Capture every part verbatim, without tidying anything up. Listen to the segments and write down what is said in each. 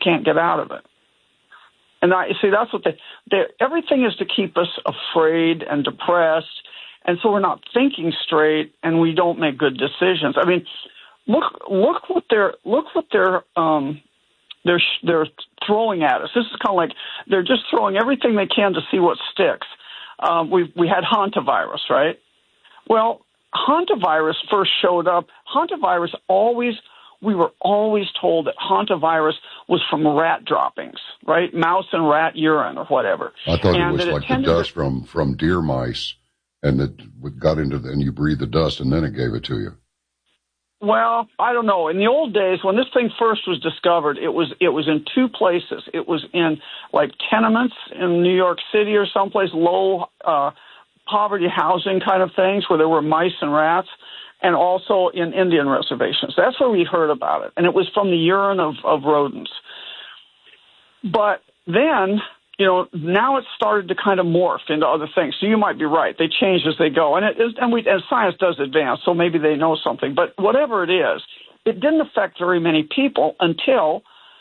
can't get out of it. And I see that's what they, they everything is to keep us afraid and depressed, and so we're not thinking straight, and we don't make good decisions. I mean, look look what they're look what they're um, they're they're throwing at us. This is kind of like they're just throwing everything they can to see what sticks. Um, we we had hantavirus, right? Well, hantavirus first showed up. Hantavirus always. We were always told that hantavirus was from rat droppings, right? Mouse and rat urine or whatever. I thought and it was like the dust to... from, from deer mice, and it got into the, and you breathed the dust, and then it gave it to you. Well, I don't know. In the old days, when this thing first was discovered, it was it was in two places. It was in like tenements in New York City or someplace, low uh, poverty housing kind of things where there were mice and rats. And also in Indian reservations. That's where we heard about it. And it was from the urine of, of rodents. But then, you know, now it's started to kind of morph into other things. So you might be right. They change as they go. And it is, and we, and science does advance, so maybe they know something. But whatever it is, it didn't affect very many people until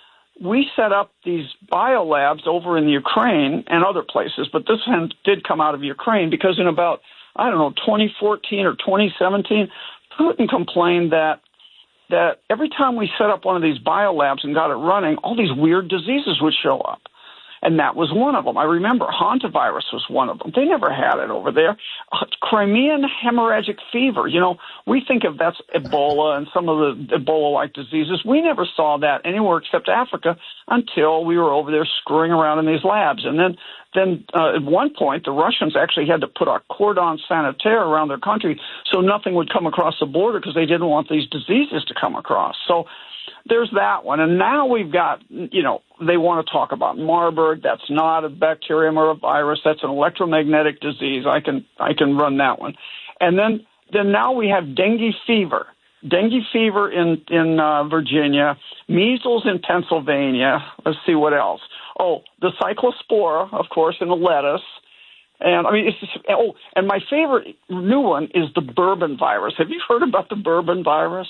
we set up these biolabs over in Ukraine and other places. But this one did come out of Ukraine because in about I don't know, twenty fourteen or twenty seventeen, Putin complained that that every time we set up one of these biolabs and got it running, all these weird diseases would show up. And that was one of them. I remember hantavirus was one of them. They never had it over there. Uh, Crimean hemorrhagic fever. You know, we think of that's Ebola and some of the Ebola-like diseases. We never saw that anywhere except Africa until we were over there screwing around in these labs. And then Then uh, at one point, the Russians actually had to put a cordon sanitaire around their country so nothing would come across the border because they didn't want these diseases to come across. So there's that one. And now we've got, you know, they want to talk about Marburg. That's not a bacterium or a virus. That's an electromagnetic disease. I can I can run that one. And then, then now we have dengue fever. Dengue fever in, in uh, Virginia, measles in Pennsylvania. Let's see what else. Oh, the cyclospora, of course, in the lettuce. And I mean, it's just, oh, and my favorite new one is the bourbon virus. Have you heard about the bourbon virus?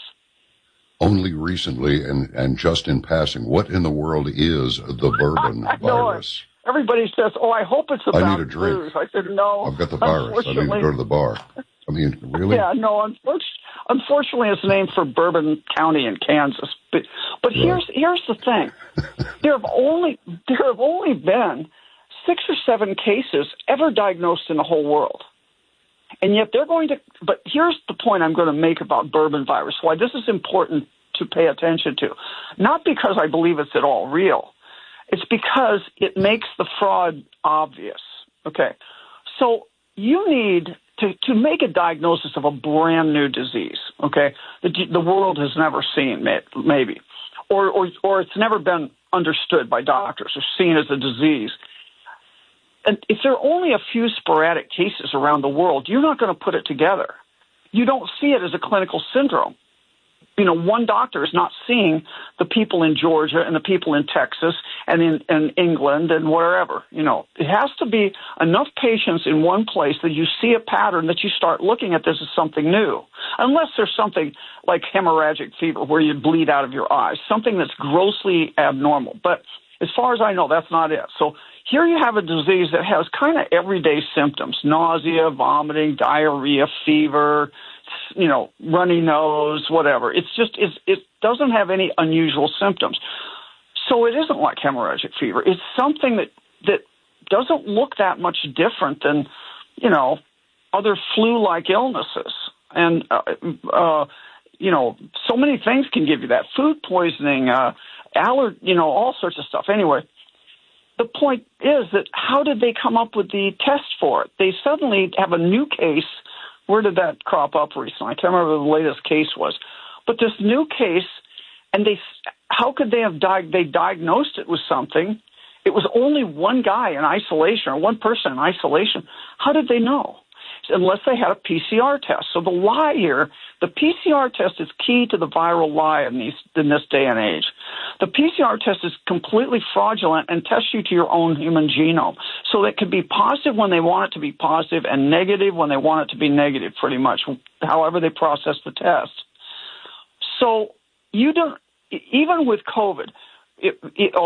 Only recently, and, and just in passing. What in the world is the bourbon virus? Everybody says, oh, I hope it's about I need a drink. booze. I said, no. I've got the virus. I need to go to the bar. I mean, really? Yeah, no, unfortunately, unfortunately it's named for Bourbon County in Kansas. But, but right. here's here's the thing. there have only there have only been six or seven cases ever diagnosed in the whole world. And yet they're going to – but here's the point I'm going to make about bourbon virus, why this is important to pay attention to. Not because I believe it's at all real. It's because it makes the fraud obvious. Okay. So you need to, to make a diagnosis of a brand new disease, okay, that the world has never seen, maybe, or, or, or it's never been understood by doctors or seen as a disease. And if there are only a few sporadic cases around the world, you're not going to put it together. You don't see it as a clinical syndrome. You know, one doctor is not seeing the people in Georgia and the people in Texas and in, in England and wherever. You know, it has to be enough patients in one place that you see a pattern that you start looking at this as something new. Unless there's something like hemorrhagic fever where you bleed out of your eyes, something that's grossly abnormal. But as far as I know, that's not it. So here you have a disease that has kind of everyday symptoms: nausea, vomiting, diarrhea, fever, you know, runny nose, whatever. It's just, it's, it doesn't have any unusual symptoms. So it isn't like hemorrhagic fever. It's something that, that doesn't look that much different than, you know, other flu-like illnesses. And, uh, uh, you know, so many things can give you that. Food poisoning, uh, aller, you know, all sorts of stuff. Anyway, the point is that how did they come up with the test for it? They suddenly have a new case. Where did that crop up recently? I can't remember what the latest case was. But this new case, and they, how could they have di- they diagnosed it with something? It was only one guy in isolation or one person in isolation. How did they know? Unless they had a P C R test. So the lie here, the P C R test is key to the viral lie in, these, in this day and age. The P C R test is completely fraudulent and tests you to your own human genome. So it could be positive when they want it to be positive and negative when they want it to be negative, pretty much, however they process the test. So you don't, even with COVID, it, it